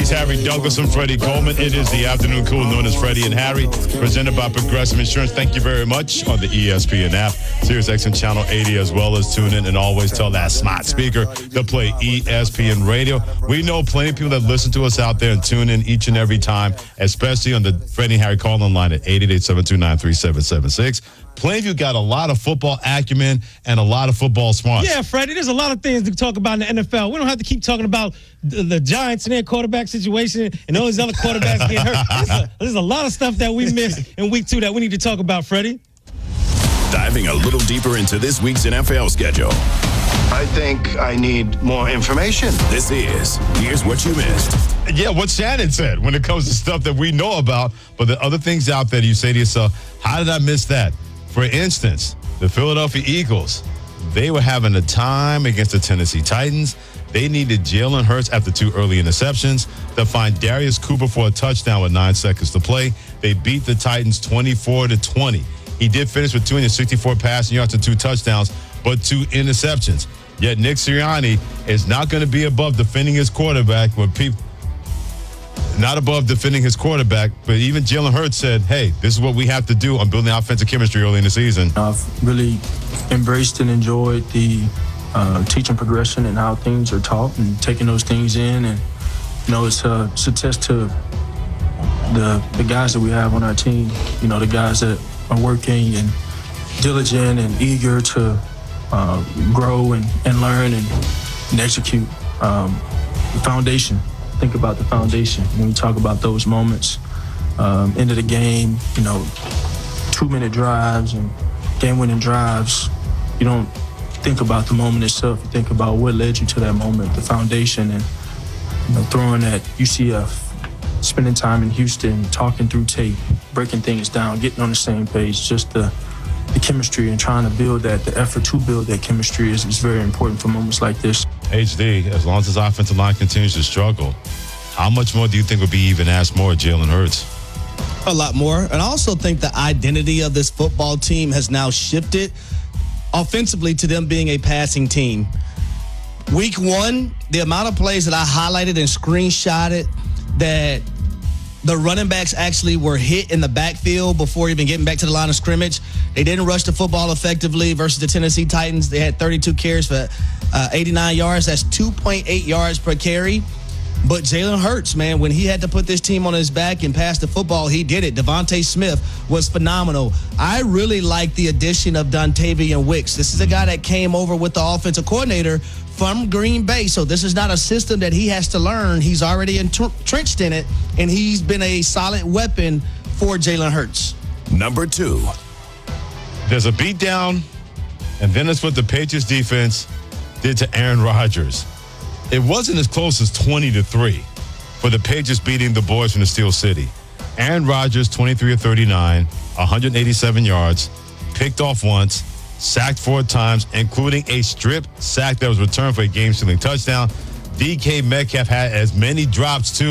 is Harry Douglas and Freddie Coleman. It is the afternoon cool known as Freddie and Harry, presented by Progressive Insurance. Thank you very much on the ESPN app, SiriusXM Channel 80, as well as tune in and always tell that smart speaker to play ESPN Radio. We know plenty of people that listen to us out there and tune in each and every time, especially on the Freddie and Harry call-in line at 888-729-3776. Plenty of you got a lot of football acumen and a lot of football smarts. Yeah, Freddie, there's a lot of things to talk about in the NFL. We don't have to keep talking about the Giants and their quarterback situation and all these other quarterbacks getting hurt. There's a lot of stuff that we missed in week 2 that we need to talk about, Freddie. Diving a little deeper into this week's NFL schedule. I think I need more information. This is Here's What You Missed. Yeah, what Shannon said when it comes to stuff that we know about, but the other things out there, you say to yourself, how did I miss that? For instance, the Philadelphia Eagles, they were having a time against the Tennessee Titans. They needed Jalen Hurts after 2 early interceptions to find Darius Cooper for a touchdown with 9 seconds to play. They beat the Titans 24-20. He did finish with 264 passing yards and 2 touchdowns, but 2 interceptions. Yet Nick Sirianni is not going to be above defending his quarterback when people. Not above defending his quarterback, but even Jalen Hurts said, hey, this is what we have to do on building offensive chemistry early in the season. I've really embraced and enjoyed the teaching progression and how things are taught and taking those things in. And, it's a test to the guys that we have on our team, the guys that are working and diligent and eager to grow and learn and execute. The foundation. Think about the foundation when we talk about those moments. End of the game, 2-minute drives and game-winning drives. You don't think about the moment itself. You think about what led you to that moment, the foundation, and throwing at UCF, spending time in Houston, talking through tape, breaking things down, getting on the same page. Just the chemistry and trying to build that, the effort to build that chemistry is very important for moments like this. HD, as long as his offensive line continues to struggle, how much more do you think would be even asked more of Jalen Hurts? A lot more. And I also think the identity of this football team has now shifted offensively to them being a passing team. Week 1, the amount of plays that I highlighted and screenshotted that the running backs actually were hit in the backfield before even getting back to the line of scrimmage. They didn't rush the football effectively versus the Tennessee Titans. They had 32 carries for 89 yards. That's 2.8 yards per carry. But Jalen Hurts, man, when he had to put this team on his back and pass the football, he did it. Devontae Smith was phenomenal. I really like the addition of Dontavian Wicks. This is a guy that came over with the offensive coordinator from Green Bay. So this is not a system that he has to learn. He's already entrenched in it, and he's been a solid weapon for Jalen Hurts. Number 2. There's a beatdown, and then it's what the Patriots defense did to Aaron Rodgers. It wasn't as close as 20-3 for the Patriots beating the boys from the Steel City. Aaron Rodgers, 23 of 39, 187 yards, picked off once, sacked 4 times, including a strip sack that was returned for a game-sealing touchdown. DK Metcalf had as many drops, too.